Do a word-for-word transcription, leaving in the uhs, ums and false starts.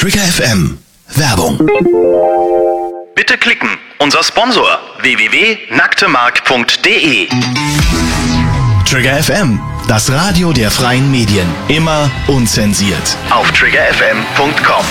Trigger F M. Werbung. Bitte klicken. Unser Sponsor w w w punkt nacktemark punkt de. Trigger F M. Das Radio der freien Medien. Immer unzensiert. Auf trigger f m punkt com.